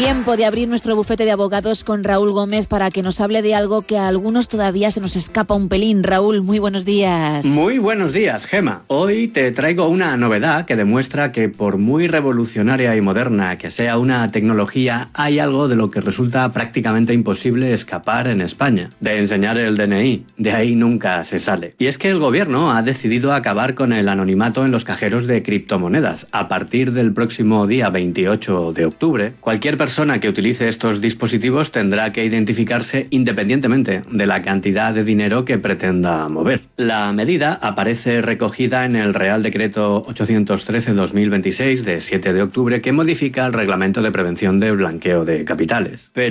Tiempo de abrir nuestro bufete de abogados con Raúl Gómez para que nos hable de algo que a algunos todavía se nos escapa un pelín. Raúl, muy buenos días. Muy buenos días, Gema. Hoy te traigo una novedad que demuestra que por muy revolucionaria y moderna que sea una tecnología, hay algo de lo que resulta prácticamente imposible escapar en España. De enseñar el DNI. De ahí nunca se sale. Y es que el gobierno ha decidido acabar con el anonimato en los cajeros de criptomonedas. A partir del próximo día 28 de octubre, cualquier persona que utilice estos dispositivos tendrá que identificarse independientemente de la cantidad de dinero que pretenda mover. La medida aparece recogida en el Real Decreto 813-2026 de 7 de octubre que modifica el Reglamento de Prevención de Blanqueo de Capitales. Pero